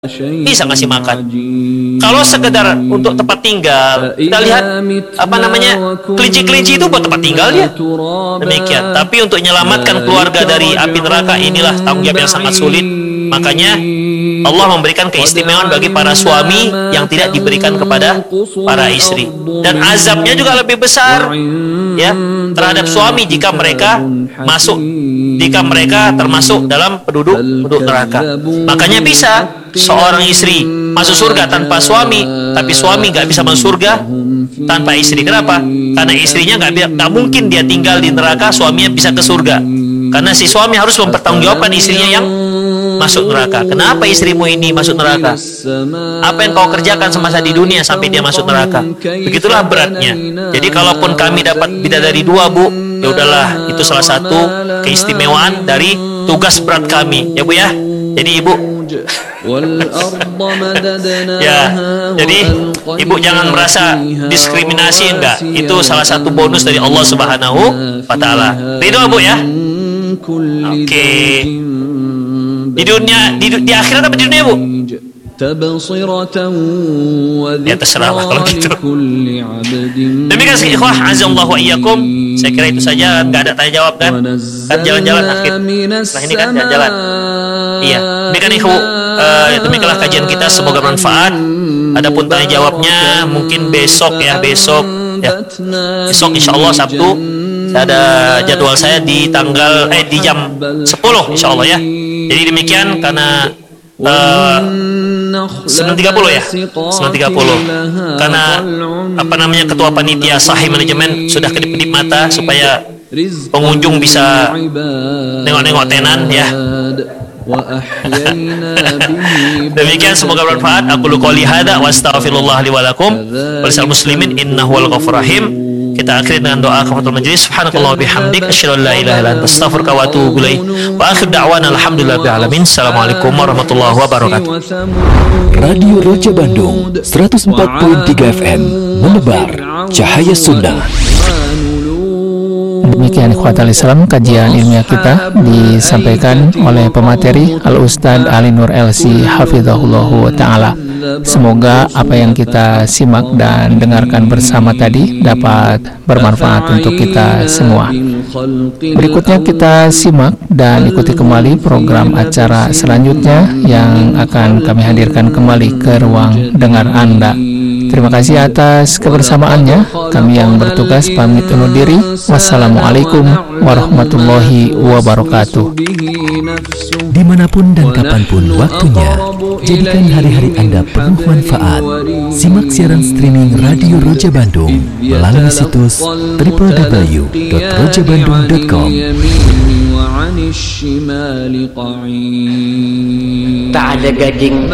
bisa ngasih makan. Kalau sekedar untuk tempat tinggal, kita lihat kelinci-kelinci itu buat tempat tinggal dia. Demikian. Tapi untuk menyelamatkan keluarga dari api neraka, inilah tanggung jawab yang sangat sulit. Makanya Allah memberikan keistimewaan bagi para suami yang tidak diberikan kepada para istri. Dan azabnya juga lebih besar ya terhadap suami jika mereka termasuk dalam penduduk neraka. Makanya bisa seorang istri masuk surga tanpa suami, tapi suami nggak bisa masuk surga tanpa istri. Kenapa? Karena istrinya nggak mungkin dia tinggal di neraka, suaminya bisa ke surga. Karena si suami harus mempertanggungjawabkan istrinya yang masuk neraka. Kenapa istrimu ini masuk neraka? Apa yang kau kerjakan semasa di dunia sampai dia masuk neraka? Begitulah beratnya. Jadi kalaupun kami dapat bidadari 2, Bu, ya udahlah, itu salah satu keistimewaan dari tugas berat kami, ya Bu ya. Jadi Ibu ya, jadi Ibu jangan merasa diskriminasi, enggak. Itu salah satu bonus dari Allah Subhanahu wa taala. Ridho Bu ya. Oke. Di dunia, di akhirat apa di dunia Bu? Ya terserah lah kalau gitu. Demikian sih ikhwah azallahu wa iyyakum. Saya kira itu saja, enggak ada tanya jawab kan? Kan jalan-jalan akhir. Nah ini kan jalan-jalan. Iya. Demikian ikhwah, demikianlah kajian kita, semoga bermanfaat. Adapun tanya jawabnya mungkin besok ya. Besok insyaallah Sabtu. Ada jadwal saya di jam 10 insyaallah ya. Jadi demikian, karena 9.30 ya, 9.30 karena ketua panitia Sahih Manajemen sudah kedip-kedip mata supaya pengunjung bisa nengok-nengok tenan ya. Demikian, semoga bermanfaat. Aku qouli hadza wa astaghfirullah li wa lakum wa lisal muslimin innahu wal ghafurur rahim. Kita akhiri dengan doa kafaratul majlis. Subhanakallah wa bihamdik, asyhadu an la ilaha illa anta, astaghfiruka wa atubu ilaik. Wa akhir da'wana alhamdulillahi alamin. Assalamualaikum warahmatullahi wabarakatuh. Radio Roja Bandung 104.3 FM menebar cahaya sunnah. Demikian ikhwatal Islam, kajian ilmiah kita disampaikan oleh pemateri Al-Ustadz Ali Nur LC hafizahullahu ta'ala. Semoga apa yang kita simak dan dengarkan bersama tadi dapat bermanfaat untuk kita semua. Berikutnya kita simak dan ikuti kembali program acara selanjutnya yang akan kami hadirkan kembali ke ruang dengar Anda. Terima kasih atas kebersamaannya. Kami yang bertugas pamit undur diri. Wassalamualaikum warahmatullahi wabarakatuh. Dimanapun dan kapanpun waktunya, jadikan hari-hari Anda penuh manfaat. Simak siaran streaming Radio Roja Bandung melalui situs www.rojabandung.com. Tak ada gading